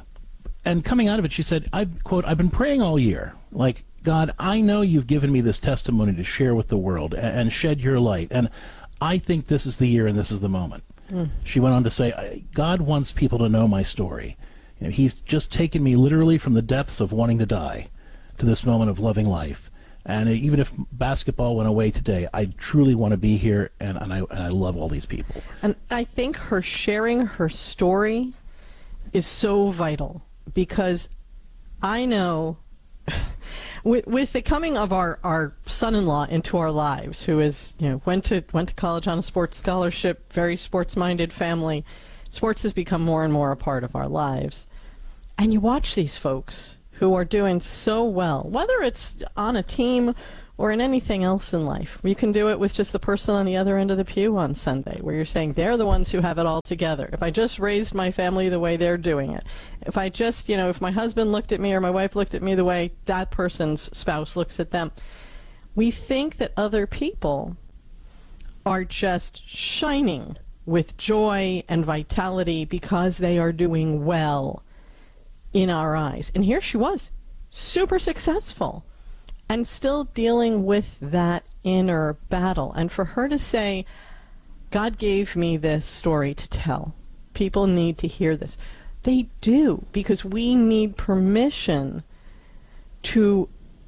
And coming out of it, she said, I quote, "I've been praying all year. Like, God, I know you've given me this testimony to share with the world and, and shed your light. And I think this is the year and this is the moment." Mm. She went on to say, "God wants people to know my story. You know, he's just taken me literally from the depths of wanting to die to this moment of loving life. And even if basketball went away today, I truly want to be here, and, and, I, and I love all these people." And I think her sharing her story is so vital, because I know with, with the coming of our, our son-in-law into our lives, who is, you know, went to went to college on a sports scholarship, very sports-minded family, sports has become more and more a part of our lives. And you watch these folks who are doing so well, whether it's on a team or in anything else in life. You can do it with just the person on the other end of the pew on Sunday, where you're saying they're the ones who have it all together. If I just raised my family the way they're doing it, if I just, you know, if my husband looked at me or my wife looked at me the way that person's spouse looks at them, we think that other people are just shining with joy and vitality because they are doing well in our eyes. And here she was, super successful, and still dealing with that inner battle. And for her to say, God gave me this story to tell. People need to hear this. They do, because we need permission to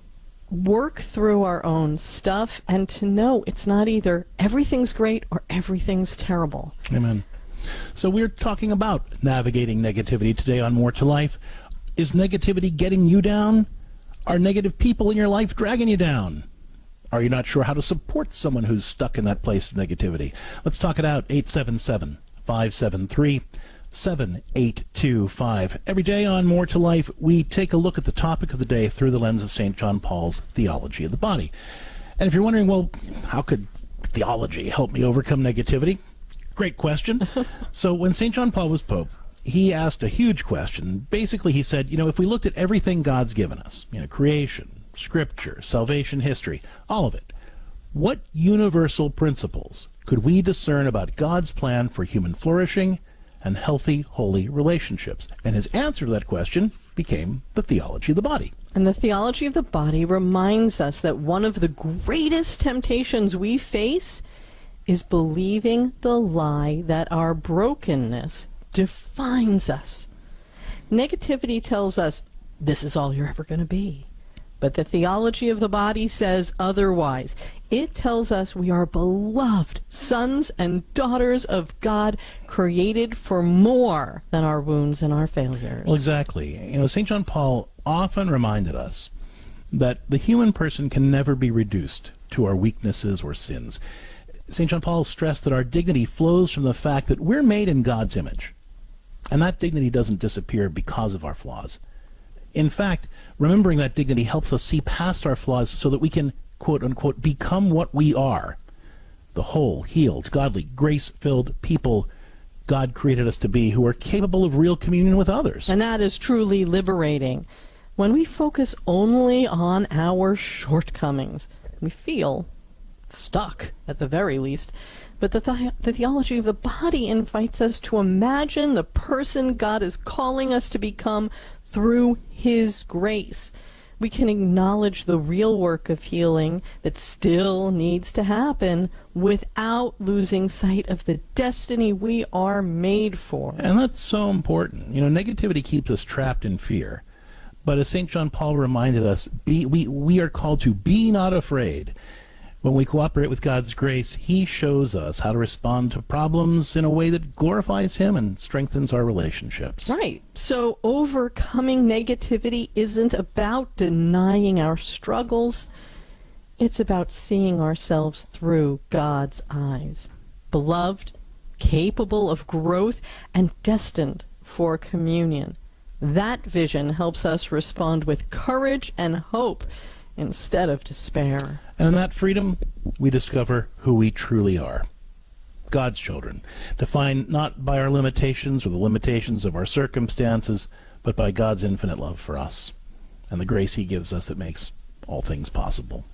work through our own stuff and to know it's not either everything's great or everything's terrible. Amen. So we're talking about navigating negativity today on More to Life. Is negativity getting you down? Are negative people in your life dragging you down? Are you not sure how to support someone who's stuck in that place of negativity? Let's talk it out. eight seven seven, five seven three, seven eight two five. Every day on More to Life, we take a look at the topic of the day through the lens of Saint John Paul's theology of the body. And if you're wondering, well, how could theology help me overcome negativity? Great question. So when Saint John Paul was Pope, he asked a huge question. Basically, he said, you know, if we looked at everything God's given us, you know, creation, scripture, salvation history, all of it, what universal principles could we discern about God's plan for human flourishing and healthy, holy relationships? And his answer to that question became the theology of the body. And the theology of the body reminds us that one of the greatest temptations we face is believing the lie that our brokenness defines us. Negativity tells us this is all you're ever going to be. But the theology of the body says otherwise. It tells us we are beloved sons and daughters of God, created for more than our wounds and our failures. Well, exactly. You know, Saint John Paul often reminded us that the human person can never be reduced to our weaknesses or sins. Saint John Paul stressed that our dignity flows from the fact that we're made in God's image. And that dignity doesn't disappear because of our flaws. In fact, remembering that dignity helps us see past our flaws so that we can, quote unquote, become what we are. The whole, healed, godly, grace-filled people God created us to be, who are capable of real communion with others. And that is truly liberating. When we focus only on our shortcomings, we feel stuck, at the very least. But the, th- the theology of the body invites us to imagine the person God is calling us to become through His grace. We can acknowledge the real work of healing that still needs to happen without losing sight of the destiny we are made for. And that's so important. You know, negativity keeps us trapped in fear. But as Saint John Paul reminded us, be, we, we are called to be not afraid. When we cooperate with God's grace, He shows us how to respond to problems in a way that glorifies Him and strengthens our relationships. Right. So overcoming negativity isn't about denying our struggles. It's about seeing ourselves through God's eyes. Beloved, capable of growth, and destined for communion. That vision helps us respond with courage and hope instead of despair. And in that freedom, we discover who we truly are. God's children, defined not by our limitations or the limitations of our circumstances, but by God's infinite love for us and the grace He gives us that makes all things possible.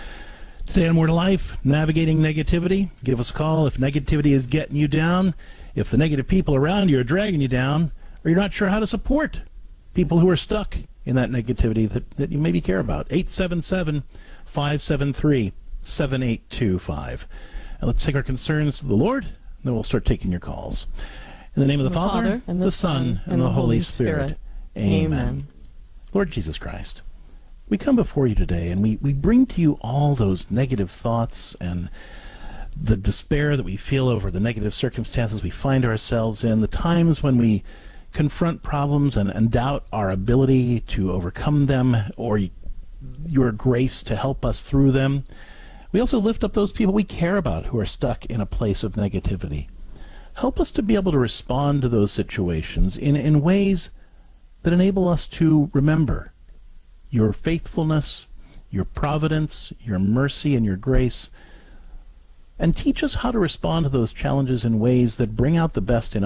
Today on More to Life, navigating negativity. Give us a call if negativity is getting you down, if the negative people around you are dragging you down, or you're not sure how to support people who are stuck in that negativity that, that you maybe care about. eight seven seven, five seven three, seven eight two five. And let's take our concerns to the Lord, and then we'll start taking your calls. In the name of the, the Father, Father, and the, the Son, and, and the Holy Spirit. Spirit. Amen. Amen. Lord Jesus Christ, we come before you today, and we, we bring to you all those negative thoughts and the despair that we feel over the negative circumstances we find ourselves in, the times when we confront problems and, and doubt our ability to overcome them or your grace to help us through them. We also lift up those people we care about who are stuck in a place of negativity. Help us to be able to respond to those situations in, in ways that enable us to remember your faithfulness, your providence, your mercy, and your grace, and teach us how to respond to those challenges in ways that bring out the best in